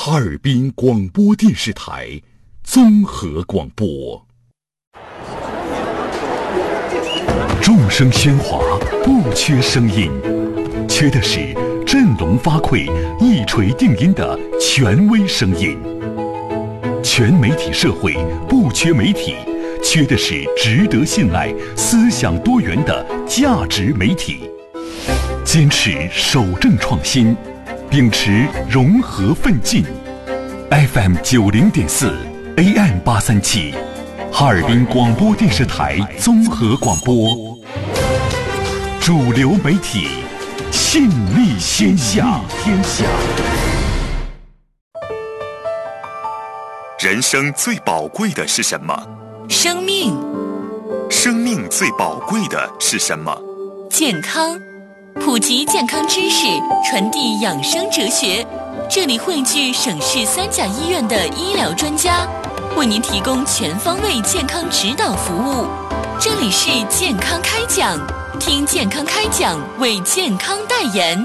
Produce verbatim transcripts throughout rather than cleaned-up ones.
哈尔滨广播电视台综合广播。众声喧哗，不缺声音，缺的是振聋发聩、一锤定音的权威声音。全媒体社会不缺媒体，缺的是值得信赖、思想多元的价值媒体。坚持守正创新，秉持融合奋进。F M 九零点四 A M 八三七，哈尔滨广播电视台综合广播，主流媒体，信力天下。天下。人生最宝贵的是什么？ 生命。 生命最宝贵的是什么？ 健康。普及健康知识，传递养生哲学。这里汇聚省市三甲医院的医疗专家，为您提供全方位健康指导服务。这里是健康开讲，听健康开讲，为健康代言。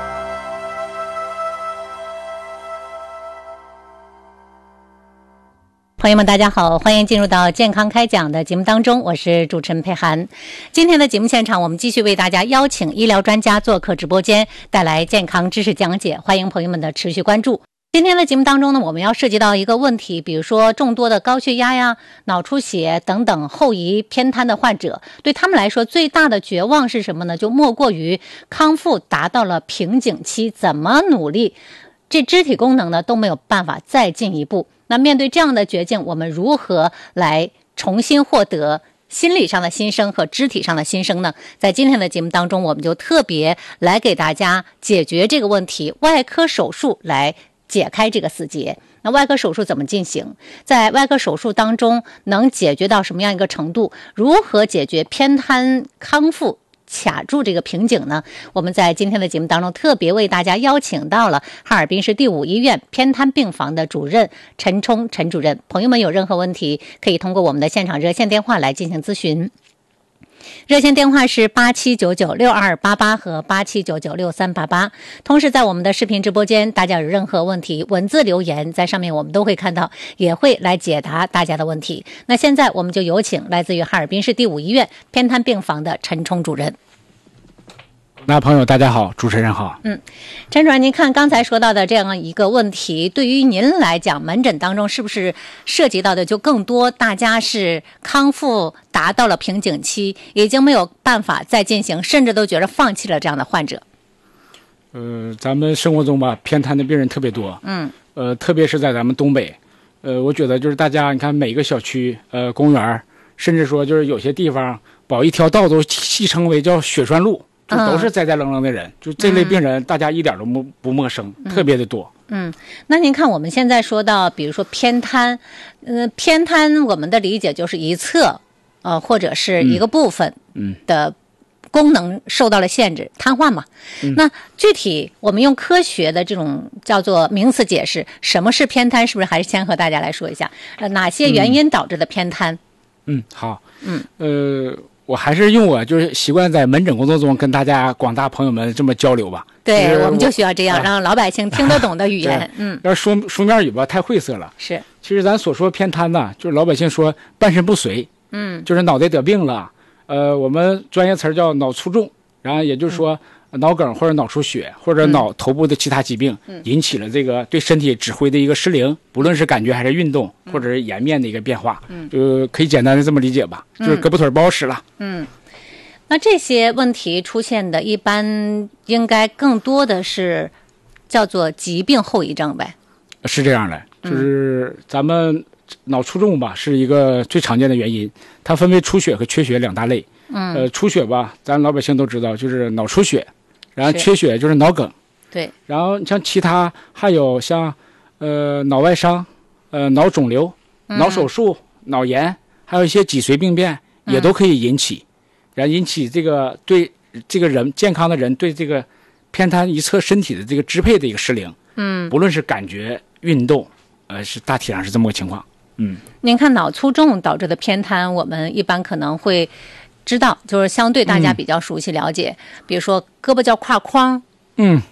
朋友们大家好，欢迎进入到健康开讲的节目当中，我是主持人佩涵。今天的节目现场，我们继续为大家邀请医疗专家做客直播间，带来健康知识讲解，欢迎朋友们的持续关注。今天的节目当中呢，我们要涉及到一个问题，比如说众多的高血压呀、脑出血等等后遗偏瘫的患者，对他们来说最大的绝望是什么呢？就莫过于康复达到了瓶颈期，怎么努力这肢体功能呢都没有办法再进一步。那面对这样的绝境，我们如何来重新获得心理上的新生和肢体上的新生呢？在今天的节目当中，我们就特别来给大家解决这个问题，外科手术来解开这个死结。那外科手术怎么进行？在外科手术当中能解决到什么样一个程度？如何解决偏瘫康复卡住这个瓶颈呢？我们在今天的节目当中特别为大家邀请到了哈尔滨市第五医院偏瘫病房的主任陈冲陈主任。朋友们有任何问题可以通过我们的现场热线电话来进行咨询，热线电话是八七九九六二八八和八七九九六三八八。同时在我们的视频直播间，大家有任何问题文字留言在上面，我们都会看到，也会来解答大家的问题。那现在我们就有请来自于哈尔滨市第五医院偏瘫病房的陈冲主任。 那朋友大家好，主持人好。 嗯，陈主任，您看刚才说到的这样一个问题，对于您来讲，门诊当中是不是涉及到的就更多？大家是康复达到了瓶颈期，已经没有办法再进行，甚至都觉得放弃了这样的患者。 呃，咱们生活中吧，偏瘫的病人特别多。嗯。呃，特别是在咱们东北，呃，我觉得就是大家，你看每个小区、呃公园，甚至说就是有些地方，保一条道都戏称为叫血栓路。就都是栽栽愣愣的人、嗯、就这类病人大家一点都不不陌生、嗯、特别的多。 嗯，那您看我们现在说到比如说偏瘫，呃，偏瘫我们的理解就是一侧呃或者是一个部分的功能受到了限制、嗯、瘫痪嘛、嗯、那具体我们用科学的这种叫做名词解释什么是偏瘫，是不是还是先和大家来说一下呃哪些原因导致的偏瘫？ 嗯, 嗯好。嗯呃我还是用我就是习惯在门诊工作中跟大家广大朋友们这么交流吧。 对、 就是、 我们就需要这样、啊、让老百姓听得懂的语言。嗯， 要说书面语吧太晦涩了。 是， 其实咱所说偏瘫呢，就是老百姓说半身不遂。嗯，就是脑袋得病了，呃，我们专业词叫脑卒中，然后也就是说、嗯、脑梗或者脑出血或者脑头部的其他疾病、嗯、引起了这个对身体指挥的一个失灵，不论是感觉还是运动、嗯、或者是颜面的一个变化。嗯，就可以简单的这么理解吧，嗯、就是胳膊腿不好使了。 嗯。那这些问题出现的一般应该更多的是叫做疾病后遗症呗？ 是这样的，就是咱们脑卒中吧是一个最常见的原因，它分为出血和缺血两大类。嗯，呃，出血吧咱老百姓都知道就是脑出血，然后缺血就是脑梗。 对， 然后像其他还有像呃脑外伤、呃脑肿瘤、脑手术、嗯、脑炎，还有一些脊髓病变也都可以引起。嗯，然后引起这个对这个人健康的人对这个偏瘫一侧身体的这个支配的一个失灵。嗯，不论是感觉、运动，呃，是大体上是这么个情况。嗯， 您看脑卒中导致的偏瘫，我们一般可能会知道，就是相对大家比较熟悉了解，嗯、比如说胳膊叫胯框， 嗯，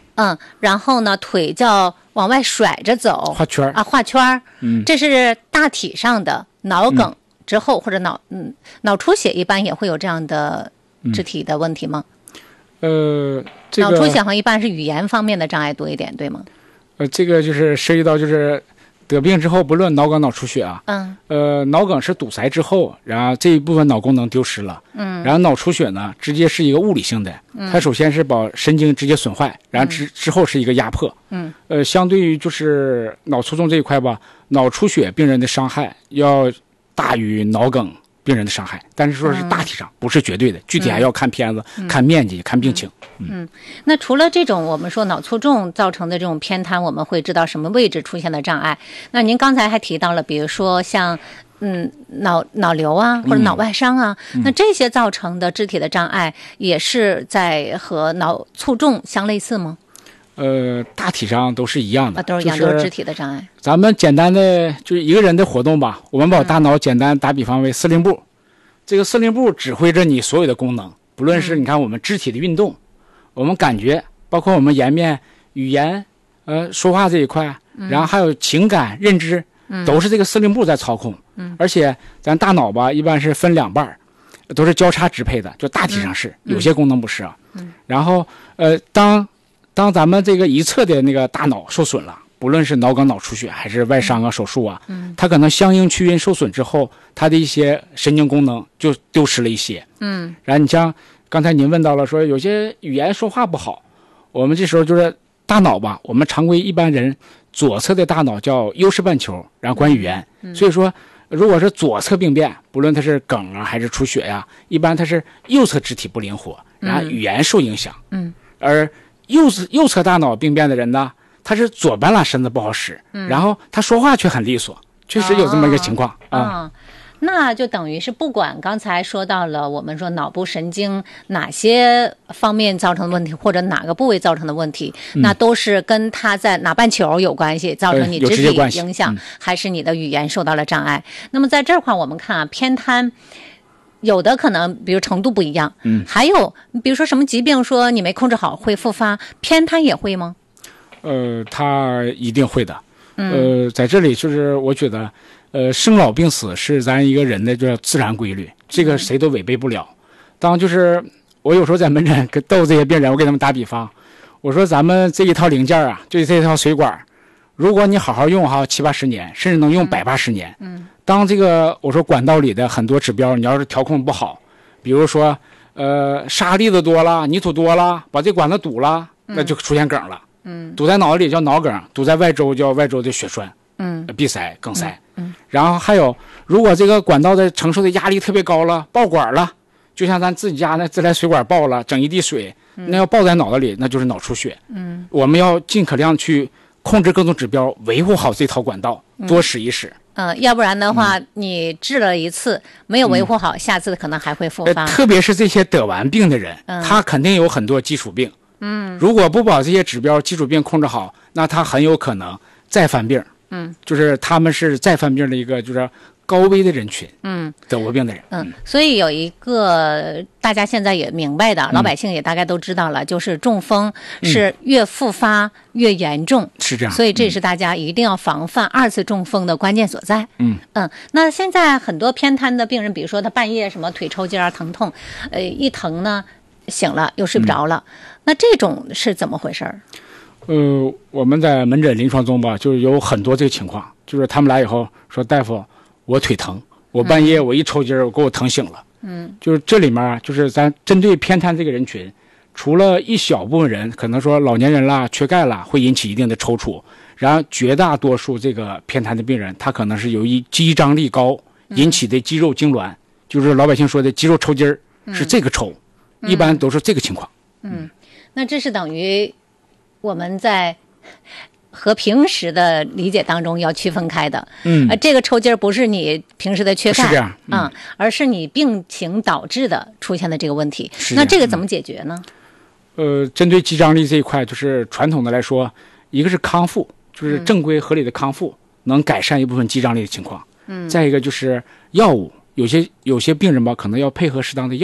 嗯，然后呢，腿叫往外甩着走， 画圈啊，画圈嗯， 这是大体上的脑梗之后、嗯、或者脑嗯脑出血，一般也会有这样的肢体的问题吗？ 嗯、呃，这个脑出血好像一般是语言方面的障碍多一点，对吗？ 呃，这个就是涉及到就是得病之后，不论脑梗、脑出血啊， 嗯， 呃，脑梗是堵塞之后，然后这一部分脑功能丢失了， 嗯， 然后脑出血呢，直接是一个物理性的，嗯、它首先是把神经直接损坏，然后之、嗯、之后是一个压迫， 嗯， 呃，相对于就是脑卒中这一块吧，脑出血病人的伤害要大于脑梗病人的伤害，但是说是大体上、嗯、不是绝对的，具体还要看片子、嗯、看面积、看病情。 嗯，嗯那除了这种我们说脑卒中造成的这种偏瘫，我们会知道什么位置出现的障碍。那您刚才还提到了，比如说像嗯脑脑瘤啊，或者脑外伤啊、嗯，那这些造成的肢体的障碍，也是在和脑卒中相类似吗？ 呃，大体上都是一样的， 啊、都是一样，都是肢体的障碍。 咱们简单的就是一个人的活动吧，我们把大脑简单打比方为司令部，嗯、这个司令部指挥着你所有的功能，不论是你看我们肢体的运动，嗯、我们感觉，包括我们颜面、语言、呃说话这一块，嗯、然后还有情感、认知，嗯、都是这个司令部在操控。嗯，而且咱大脑吧，一般是分两半，都是交叉支配的，就大体上是，嗯、有些功能不是啊。嗯，然后呃当。当咱们这个一侧的那个大脑受损了，不论是脑梗、脑出血还是外伤啊、手术啊，嗯，它可能相应区域受损之后，它的一些神经功能就丢失了一些，嗯。然后你像刚才您问到了，说有些语言说话不好，我们这时候就是大脑吧，我们常规一般人左侧的大脑叫优势半球，然后管语言，嗯、所以说如果是左侧病变，不论它是梗啊还是出血呀、啊，一般它是右侧肢体不灵活，然后语言受影响，嗯，而右侧右侧大脑病变的人呢，他是左半拉身子不好使，嗯、然后他说话却很利索，确实有这么一个情况啊、 哦嗯。那就等于是不管刚才说到了我们说脑部神经哪些方面造成的问题，或者哪个部位造成的问题，嗯、那都是跟他在哪半球有关系，造成你肢体影响，呃嗯、还是你的语言受到了障碍。那么在这块我们看啊，偏瘫。有的可能比如程度不一样，嗯，还有比如说什么疾病说你没控制好会复发，偏瘫也会吗？ 呃，它一定会的。嗯、呃，在这里就是我觉得，呃，生老病死是咱一个人的这自然规律，这个谁都违背不了。当就是我有时候在门诊跟逗这些病人，我给他们打比方，我说咱们这一套零件啊，就这套水管，如果你好好用哈，七八十年，甚至能用百八十年，嗯。嗯当这个我说管道里的很多指标，你要是调控不好，比如说呃沙粒子多了、泥土多了，把这管子堵了，那就出现梗了。嗯，堵在脑子里叫脑梗，堵在外周叫外周的血栓，嗯，闭塞、梗塞。嗯，嗯然后还有，如果这个管道的承受的压力特别高了，爆管了，就像咱自己家那自来水管爆了，整一地水，那要爆在脑子里，那就是脑出血。嗯，我们要尽可量去控制各种指标，维护好这套管道，多使一使。 嗯，要不然的话，嗯、你治了一次没有维护好，嗯、下次可能还会复发。 呃、特别是这些得完病的人，嗯、他肯定有很多基础病。嗯，如果不把这些指标、基础病控制好，那他很有可能再犯病。嗯，就是他们是再犯病的一个就是高危的人群。嗯，得过病的人。 嗯，所以有一个大家现在也明白的，嗯、老百姓也大概都知道了，就是中风是越复发。嗯越严重是这样， 所以这是大家一定要防范二次中风的关键所在。嗯嗯，那现在很多偏瘫的病人，比如说他半夜什么腿抽筋啊、疼痛，呃，一疼呢醒了又睡不着了，嗯、那这种是怎么回事？ 呃，我们在门诊临床中吧，就是有很多这个情况，就是他们来以后说大夫，我腿疼，我半夜我一抽筋，我给我疼醒了。嗯，就是这里面就是咱针对偏瘫这个人群。除了一小部分人可能说老年人啦、缺钙啦会引起一定的抽搐，然后绝大多数这个偏瘫的病人，他可能是由于肌张力高引起的肌肉痉挛，嗯、就是老百姓说的肌肉抽筋儿，嗯、是这个抽，嗯、一般都是这个情况。 嗯，那这是等于我们在和平时的理解当中要区分开的。嗯，呃，这个抽筋儿不是你平时的缺钙， 是这样， 嗯，嗯而是你病情导致的出现的这个问题。那这个怎么解决呢？ 呃，针对肌张力这一块，就是传统的来说，一个是康复，就是正规合理的康复，嗯、能改善一部分肌张力的情况。嗯，再一个就是药物，有些有些病人吧，可能要配合适当的药物，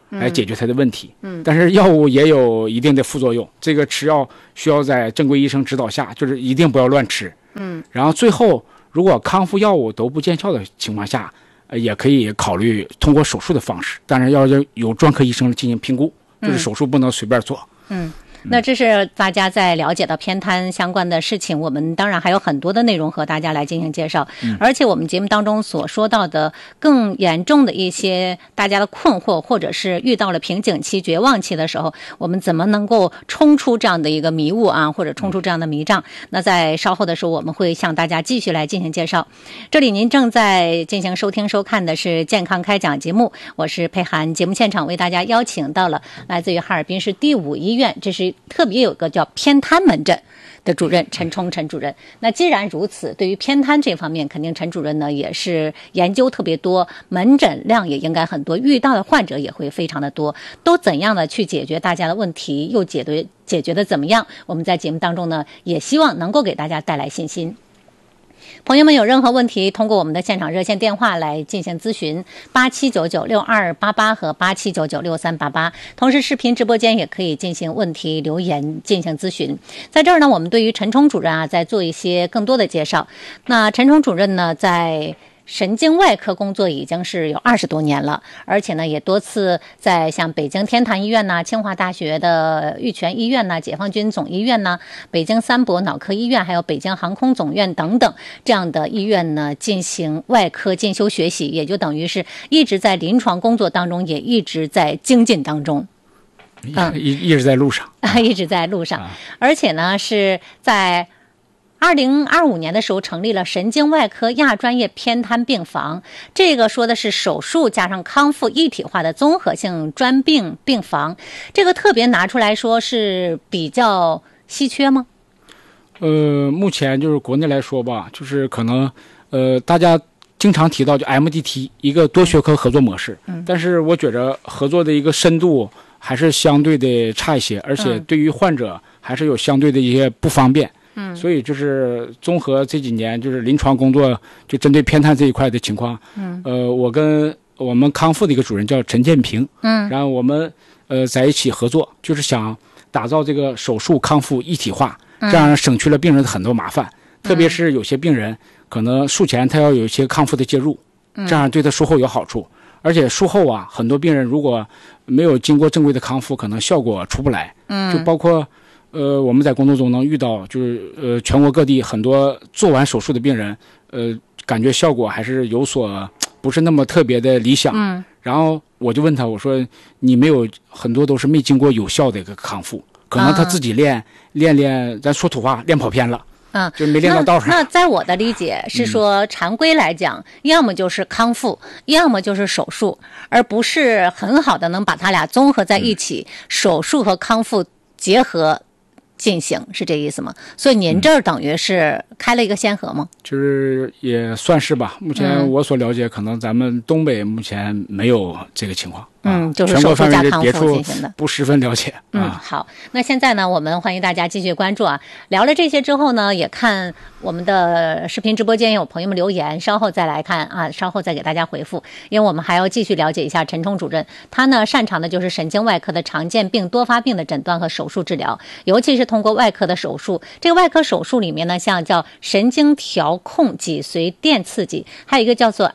来解决他的问题。嗯，但是药物也有一定的副作用，这个吃药需要在正规医生指导下，就是一定不要乱吃。嗯，然后最后如果康复药物都不见效的情况下，呃，也可以考虑通过手术的方式，但是要有专科医生进行评估，就是手术不能随便做。 嗯。那这是大家在了解到偏瘫相关的事情，我们当然还有很多的内容和大家来进行介绍，嗯、而且我们节目当中所说到的更严重的一些大家的困惑，或者是遇到了瓶颈期、绝望期的时候，我们怎么能够冲出这样的一个迷雾啊，或者冲出这样的迷障？那在稍后的时候，我们会向大家继续来进行介绍。这里您正在进行收听收看的是健康开讲节目，我是佩涵。节目现场为大家邀请到了来自于哈尔滨市第五医院，这是特别有个叫偏瘫门诊的主任陈冲陈主任。那既然如此，对于偏瘫这方面，肯定陈主任呢也是研究特别多，门诊量也应该很多，遇到的患者也会非常的多。都怎样的去解决大家的问题，又解决解决的怎么样？我们在节目当中呢，也希望能够给大家带来信心。朋友们有任何问题，通过我们的现场热线电话来进行咨询，八七九九六二八八和八七九九六三八八。同时，视频直播间也可以进行问题留言进行咨询。在这儿呢，我们对于陈冲主任啊，在做一些更多的介绍。那陈冲主任呢，在神经外科工作已经是有二十多年了，而且呢，也多次在像北京天坛医院呐、清华大学的玉泉医院呐、解放军总医院呐、北京三博脑科医院，还有北京航空总院等等这样的医院呢，进行外科进修学习，也就等于是一直在临床工作当中，也一直在精进当中。 嗯，一一直在路上， 一直在路上，而且呢，是在二零二五年的时候成立了神经外科亚专业偏瘫病房，这个说的是手术加上康复一体化的综合性专病病房，这个特别拿出来说是比较稀缺吗？ 呃，目前就是国内来说吧，就是可能呃大家经常提到就 M D T 一个多学科合作模式，嗯，但是我觉着合作的一个深度还是相对的差一些，而且对于患者还是有相对的一些不方便。嗯，所以就是综合这几年就是临床工作，就针对偏瘫这一块的情况，嗯，呃，我跟我们康复的一个主任叫陈建平，嗯，然后我们呃在一起合作，就是想打造这个手术康复一体化，这样省去了病人的很多麻烦，嗯、特别是有些病人可能术前他要有一些康复的介入，这样对他术后有好处，而且术后啊，很多病人如果没有经过正规的康复，可能效果出不来，嗯，就包括。呃，我们在工作中能遇到，就是呃，全国各地很多做完手术的病人，呃，感觉效果还是有所不是那么特别的理想。嗯。然后我就问他，我说你没有很多都是没经过有效的一个康复，可能他自己练、啊、练练，咱说土话，练跑偏了。嗯，就没练到道上。 那, 那在我的理解是说，常规来讲、嗯，要么就是康复，要么就是手术，而不是很好的能把它俩综合在一起，嗯、手术和康复结合。进行是这意思吗？所以您这儿等于是开了一个先河吗？ 嗯、就是也算是吧。目前我所了解，嗯、可能咱们东北目前没有这个情况。 嗯，就是手术加康复进行的， 不十分了解。 嗯，啊、好，那现在呢，我们欢迎大家继续关注啊。聊了这些之后呢，也看我们的视频直播间有朋友们留言，稍后再来看啊，稍后再给大家回复，因为我们还要继续了解一下陈冲主任，他呢擅长的就是神经外科的常见病、多发病的诊断和手术治疗，尤其是通过外科的手术。这个外科手术里面呢，像叫神经调控脊髓电刺激，还有一个叫做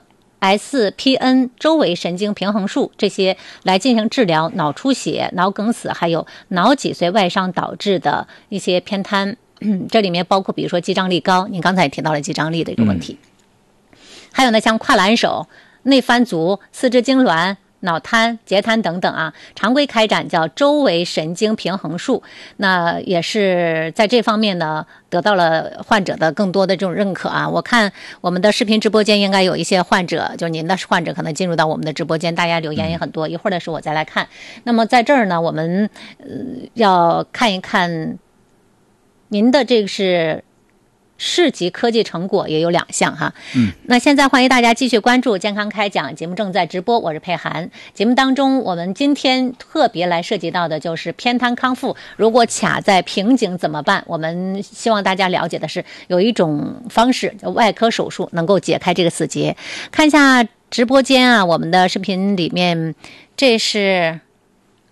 S P N 周围神经平衡术，这些来进行治疗脑出血、脑梗死，还有脑脊髓外伤导致的一些偏瘫。嗯，这里面包括比如说肌张力高，您刚才也提到了肌张力的一个问题，嗯、还有呢像跨栏手、内翻足、四肢痉挛、脑瘫、截瘫等等啊，常规开展叫周围神经平衡术，那也是在这方面呢得到了患者的更多的这种认可啊。我看我们的视频直播间应该有一些患者，就是您的患者可能进入到我们的直播间，大家留言也很多，一会儿的时候我再来看。那么在这儿呢，我们呃要看一看您的这个是市级科技成果也有两项哈，嗯，那现在欢迎大家继续关注健康开讲节目正在直播，我是佩涵。节目当中，我们今天特别来涉及到的就是偏瘫康复，如果卡在瓶颈怎么办？我们希望大家了解的是，有一种方式叫外科手术能够解开这个死结。看一下直播间啊，我们的视频里面，这是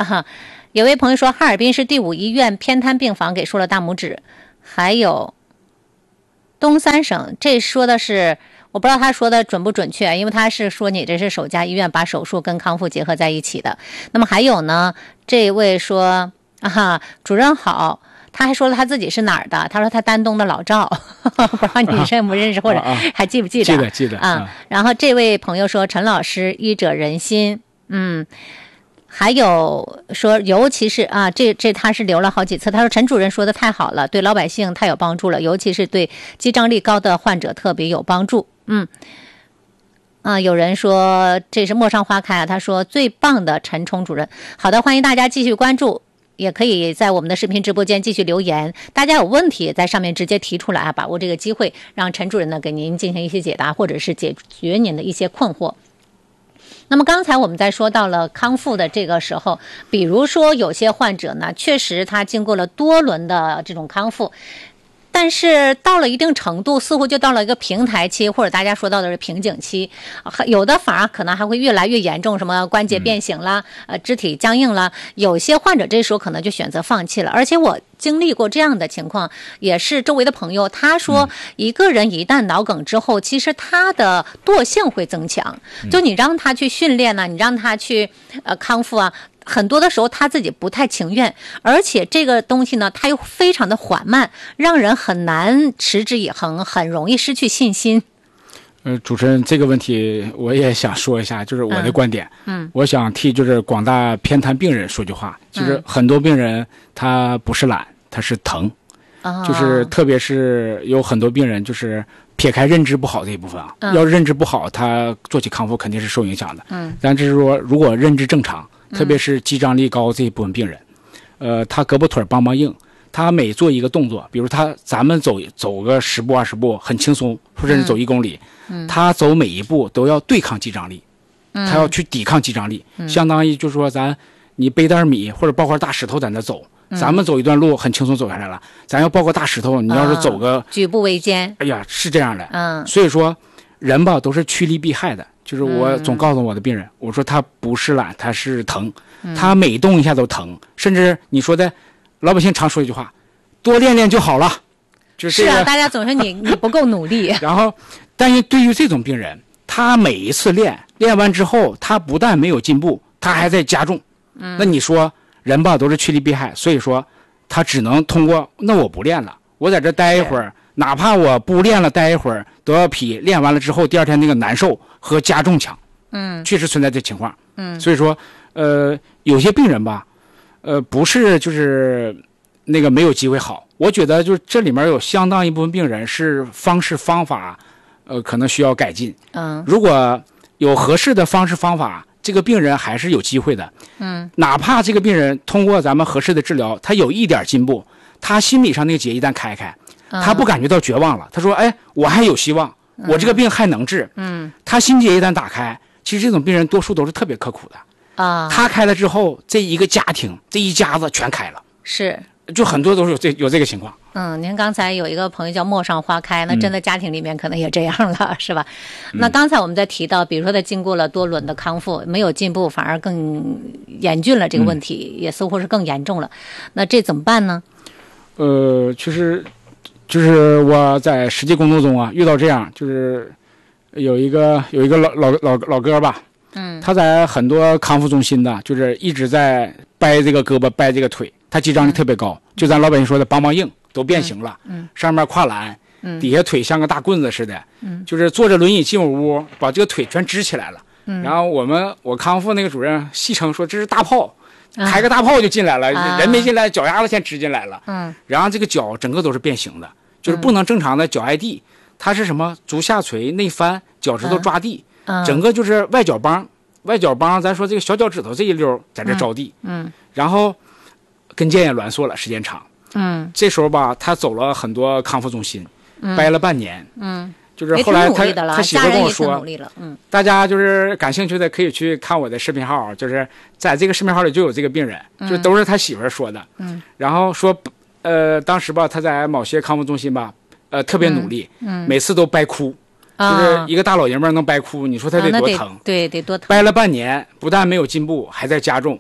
啊，有位朋友说，哈尔滨市第五医院偏瘫病房给竖了大拇指，还有东三省，这说的是我不知道他说的准不准确，因为他是说你这是首家医院把手术跟康复结合在一起的。那么还有呢，这位说啊，主任好。他还说了他自己是哪儿的，他说他丹东的老赵，不知道你认不认识、啊、或者还记不记得？ 记得记得啊、嗯。然后这位朋友说，陈老师医者仁心，嗯，还有说，尤其是啊，这这他是留了好几次。他说陈主任说的太好了，对老百姓太有帮助了，尤其是对肌张力高的患者特别有帮助。嗯。啊，有人说这是陌上花开啊，他说最棒的陈冲主任。好的，欢迎大家继续关注。也可以在我们的视频直播间继续留言，大家有问题在上面直接提出来啊，把握这个机会，让陈主任呢给您进行一些解答，或者是解决您的一些困惑。那么刚才我们在说到了康复的这个时候，比如说有些患者呢，确实他经过了多轮的这种康复，但是到了一定程度，似乎就到了一个平台期，或者大家说到的是瓶颈期，有的反而可能还会越来越严重，什么关节变形啦，呃，肢体僵硬啦，有些患者这时候可能就选择放弃了。而且我经历过这样的情况，也是周围的朋友，他说一个人一旦脑梗之后，其实他的惰性会增强，就你让他去训练呢、啊，你让他去呃康复啊。很多的时候他自己不太情愿，而且这个东西呢，它又非常的缓慢，让人很难持之以恒，很容易失去信心。 呃，主持人，这个问题我也想说一下，就是我的观点。嗯，我想替就是广大偏瘫病人说句话，就是很多病人他不是懒，他是疼，嗯、就是特别是有很多病人就是撇开认知不好这一部分啊，嗯、要是认知不好，他做起康复肯定是受影响的。嗯，但是说如果认知正常。特别是肌张力高这一部分病人，呃，他胳膊腿梆梆硬，他每做一个动作，比如他咱们走走个十步二十步很轻松，或者是走一公里，嗯，他走每一步都要对抗肌张力，嗯，他要去抵抗肌张力，嗯，相当于就是说咱你背袋米或者抱块大石头在那走，嗯，咱们走一段路很轻松走下来了，咱要抱个大石头，你要是走个、 哦、举步维艰， 哎呀，是这样的， 嗯， 所以说人吧都是趋利避害的。就是我总告诉我的病人，嗯、我说他不是懒，他是疼，他每动一下都疼，甚至你说的，老百姓常说一句话，多练练就好了。就是、这个、 是啊，大家总说你你不够努力。 然后，但是对于这种病人，他每一次练练完之后，他不但没有进步，他还在加重。嗯，那你说人吧都是趋利避害，所以说他只能通过那我不练了，我在这待一会儿。哪怕我不练了，待一会儿都要比练完了之后第二天那个难受和加重强。嗯，确实存在这情况。嗯，所以说，呃，有些病人吧，呃，不是就是那个没有机会好。我觉得就是这里面有相当一部分病人是方式方法，呃，可能需要改进。嗯，如果有合适的方式方法，这个病人还是有机会的。嗯，哪怕这个病人通过咱们合适的治疗，他有一点进步，他心理上那个结一旦开开。他不感觉到绝望了，他说：“哎，我还有希望，我这个病还能治。”嗯，他心结一旦打开，其实这种病人多数都是特别刻苦的啊。他开了之后，这一个家庭，这一家子全开了， 是， 就很多都是有这有这个情况。 嗯，您刚才有一个朋友叫陌上花开，那真的家庭里面可能也这样了，嗯、是吧？那刚才我们在提到，比如说他经过了多轮的康复，没有进步，反而更严峻了，这个问题、嗯、也似乎是更严重了。那这怎么办呢？ 呃，其实。就是我在实际工作中啊，遇到这样，就是有一个有一个老老老老哥吧，嗯，他在很多康复中心的，就是一直在掰这个胳膊掰这个腿，他肌张力特别高，嗯、就咱老百姓说的梆梆硬，都变形了，嗯，上面跨栏，嗯，底下腿像个大棍子似的，嗯，就是坐着轮椅进我屋，把这个腿全支起来了，嗯，然后我们我康复那个主任戏称说这是大炮。开个大炮就进来了，啊、人没进来，脚丫子先支进来了。嗯，然后这个脚整个都是变形的，就是不能正常的脚挨地，它是什么足下垂内翻，脚趾头抓地，嗯、整个就是外脚帮，外脚帮，咱说这个小脚趾头这一溜在这着地。嗯，嗯然后跟腱也挛缩了，时间长。嗯，这时候吧，他走了很多康复中心，嗯、掰了半年。嗯。就是后来他他媳妇跟我说，嗯，大家就是感兴趣的可以去看我的视频号，就是在这个视频号里就有这个病人，嗯、就都是他媳妇说的，嗯，然后说，呃，当时吧他在某些康复中心吧，呃，特别努力，嗯，嗯每次都掰哭，啊、就是一个大老爷们能掰哭，你说他得多疼？啊、 对，得多疼。 掰了半年，不但没有进步，还在加重，啊、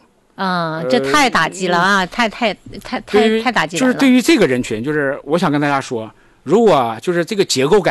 啊，这太打击了啊！太太太太太打击人了。 就是对于这个人群，就是我想跟大家说，如果就是这个结构改